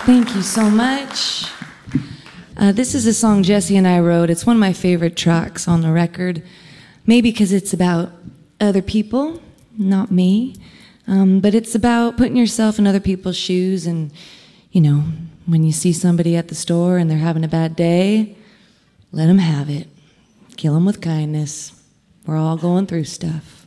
Thank you so much. This is a song Jesse and I wrote. It's one of my favorite tracks on the record, maybe because it's about other people, not me, but it's about putting yourself in other people's shoes and, you know, when you see somebody at the store and they're having a bad day, let them have it. Kill them with kindness. We're all going through stuff.